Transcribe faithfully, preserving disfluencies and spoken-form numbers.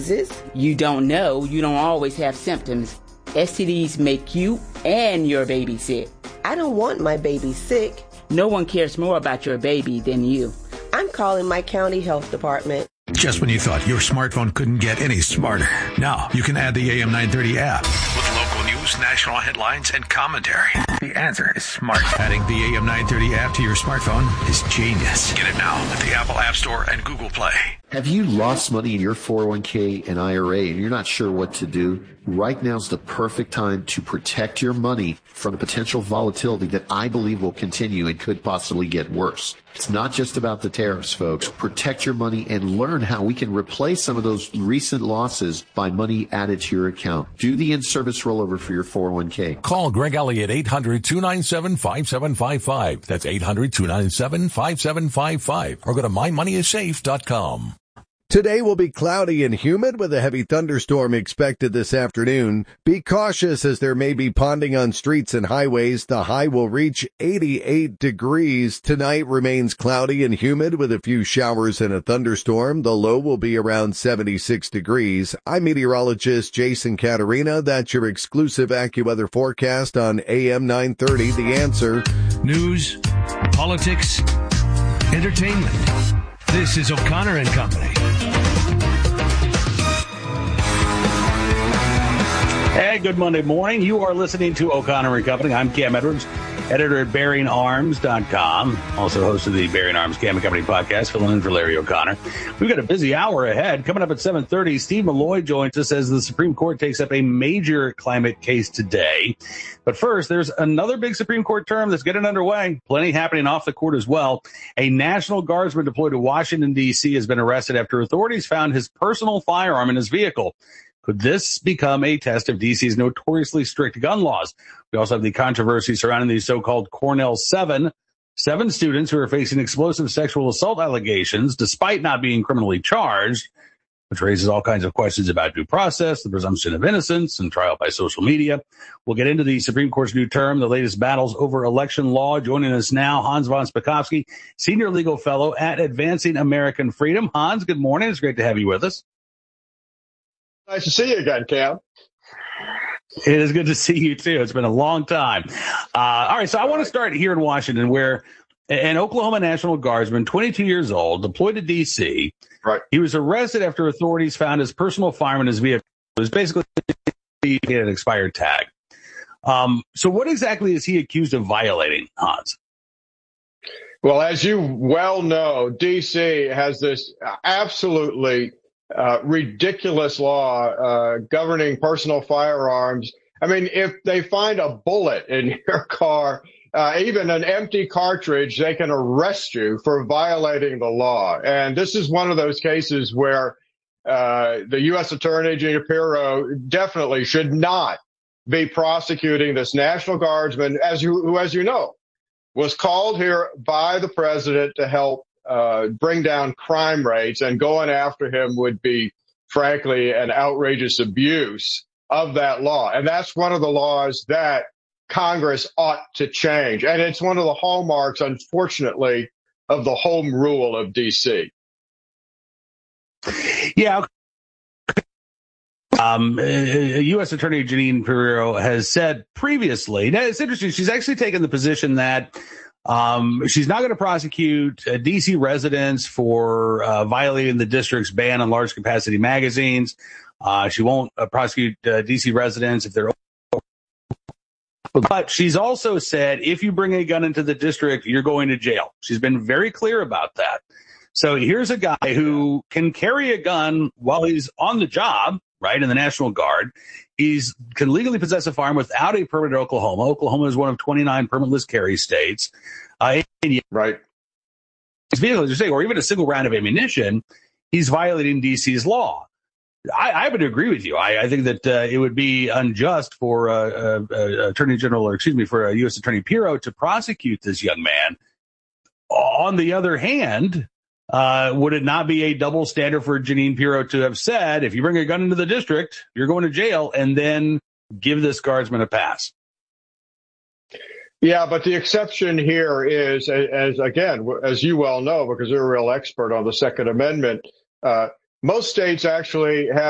diseases. You don't know. You don't always have symptoms. S T Ds make you and your baby sick. I don't want my baby sick. No one cares more about your baby than you. I'm calling my county health department. Just when you thought your smartphone couldn't get any smarter, now you can add the A M nine thirty app with local news, national headlines, and commentary. The answer is smart. Adding the A M nine thirty app to your smartphone is genius. Get it now at the Apple App Store and Google Play. Have you lost money in your four oh one k and I R A and you're not sure what to do? Right now's the perfect time to protect your money from the potential volatility that I believe will continue and could possibly get worse. It's not just about the tariffs, folks. Protect your money and learn how we can replace some of those recent losses by money added to your account. Do the in-service rollover for your four oh one k. Call Greg Elliott, eight hundred, two nine seven, five seven five five. That's eight hundred, two nine seven, five seven five five. Or go to my money is safe dot com. Today will be cloudy and humid with a heavy thunderstorm expected this afternoon. Be cautious as there may be ponding on streets and highways. The high will reach eighty-eight degrees. Tonight remains cloudy and humid with a few showers and a thunderstorm. The low will be around seventy-six degrees. I'm meteorologist Jason Caterina. That's your exclusive AccuWeather forecast on A M nine thirty. The Answer. News, politics, entertainment. This is O'Connor and Company. Hey, good Monday morning. You are listening to O'Connor and Company. I'm Cam Edwards, editor at bearing arms dot com, also host of the Bearing Arms Cam and Company podcast, filling in for Larry O'Connor. We've got a busy hour ahead. Coming up at seven thirty, Steve Malloy joins us as the Supreme Court takes up a major climate case today. But first, there's another big Supreme Court term that's getting underway. Plenty happening off the court as well. A National Guardsman deployed to Washington, D C has been arrested after authorities found his personal firearm in his vehicle. Could this become a test of D C's notoriously strict gun laws? We also have the controversy surrounding the so-called Cornell Seven, seven students who are facing explosive sexual assault allegations despite not being criminally charged, which raises all kinds of questions about due process, the presumption of innocence, and trial by social media. We'll get into the Supreme Court's new term, the latest battles over election law. Joining us now, Hans von Spakovsky, senior legal fellow at Advancing American Freedom. Hans, good morning. It's great to have you with us. Nice to see you again, Cam. It is good to see you, too. It's been a long time. Uh, all right, so I want to start here in Washington, where an Oklahoma National Guardsman, twenty-two years old, deployed to D C. Right. He was arrested after authorities found his personal firearm in his vehicle. It was basically an expired tag. Um, so what exactly is he accused of violating, Hans? Well, as you well know, D C has this absolutely Uh, ridiculous law uh, governing personal firearms. I mean, if they find a bullet in your car, uh, even an empty cartridge, they can arrest you for violating the law. And this is one of those cases where uh, the U S Attorney, Gina Pirro, definitely should not be prosecuting this National Guardsman, as you, who, as you know, was called here by the president to help Uh, bring down crime rates, and going after him would be, frankly, an outrageous abuse of that law. And that's one of the laws that Congress ought to change. And it's one of the hallmarks, unfortunately, of the home rule of D C. Yeah. Um, U S Attorney Jeanine Pirro has said previously, now it's interesting, she's actually taken the position that Um, she's not going to prosecute uh, D C residents for uh, violating the district's ban on large capacity magazines. Uh, she won't uh, prosecute uh, D C residents if they're. But she's also said if you bring a gun into the district, you're going to jail. She's been very clear about that. So here's a guy who can carry a gun while he's on the job, right, in the National Guard. He's can legally possess a firearm without a permit in Oklahoma. Oklahoma is one of twenty-nine permitless carry states. Uh, right. His vehicle, as you say, or even a single round of ammunition, he's violating D C's law. I, I would agree with you. I, I think that uh, it would be unjust for uh, uh, uh, Attorney General, or excuse me, for uh, U S Attorney Pirro to prosecute this young man. On the other hand, Uh, would it not be a double standard for Jeanine Pirro to have said, if you bring a gun into the district, you're going to jail, and then give this guardsman a pass? Yeah, but the exception here is, as again, as you well know, because you're a real expert on the Second Amendment, uh, most states actually have